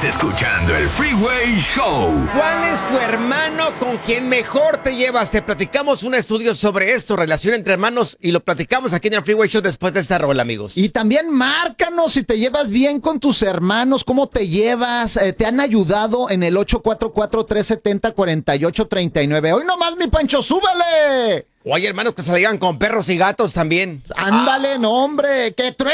escuchando el Freeway Show. ¿Cuál es tu hermano con quien mejor te llevas? Te platicamos un estudio sobre esto, relación entre hermanos, y lo platicamos aquí en el Freeway Show después de esta rola, amigos. Y también márcanos si te llevas bien con tus hermanos, cómo te llevas, te han ayudado en el 844-370-4839. Hoy nomás, mi Pancho, súbale. O hay hermanos que se la llevan con perros y gatos también. Ándale, no, hombre, que